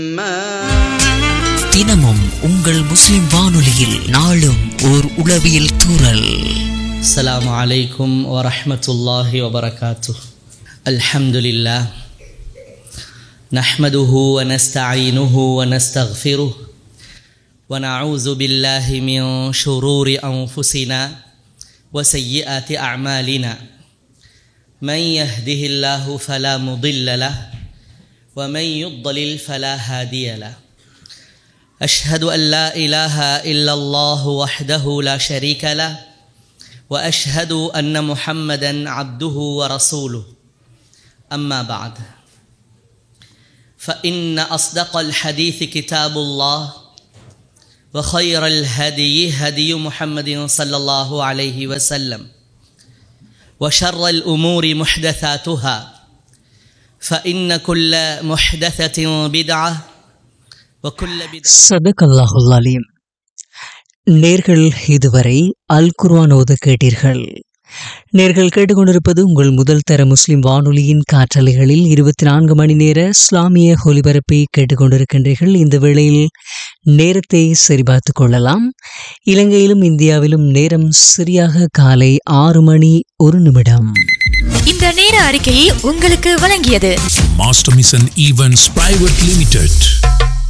தினமும் உங்கள் முஸ்லிம் வானொலியில் நாளும் ஓர் உளவியல் தூறல். அஸ்ஸலாமு அலைக்கும் வரஹ்மத்துல்லாஹி வபரகாத்துஹ். அல்ஹம்துலில்லாஹ் நஹ்மதுஹு வ நஸ்தஈனுஹு வ நஸ்தக்ஃபிருஹ் வ நஊது பில்லாஹி மின் ஷுரூரி அன்ஃபுஸினா வ ஸய்யிஆத்தி அஅமாலினா. மன் யஹ்திஹில்லாஹு ஃபலா முضில்ல லஹு வ மன் யுض்லில் ஃபலா ஹாதிய லஹு. أشهد أن لا إله إلا الله وحده لا شريك له وأشهد أن محمدا عبده ورسوله. أما بعد فإن أصدق الحديث كتاب الله وخير الهدي هدي محمد صلى الله عليه وسلم وشر الأمور محدثاتها فإن كل محدثة بدعة. சதகல்லாஹுல் அலீம். நேர்கள் இதுவரை அல் குர்ஆன் ஓத கேட்டீர்கள். நேர்கள் கேட்டுக்கொண்டிருப்பது உங்கள் முதல் தர முஸ்லிம் வானொலியின் காற்றலைகளில் 24 மணி நேர இஸ்லாமிய ஒலிபரப்பை கேட்டுக்கொண்டிருக்கின்றீர்கள். இந்த வேளையில் நேரத்தை சரிபார்த்து கொள்ளலாம். இலங்கையிலும் இந்தியாவிலும் நேரம் சரியாக காலை 6 மணி 1 நிமிடம். இந்த நேர அறிக்கையை உங்களுக்கு வழங்கியது master mission events private limited.